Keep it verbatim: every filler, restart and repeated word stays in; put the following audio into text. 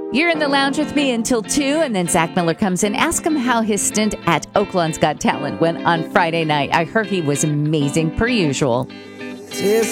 You're in the lounge with me until two, and then Zach Miller comes in. Ask him how his stint at Oaklawn's Got Talent went on Friday night. I heard he was amazing, per usual.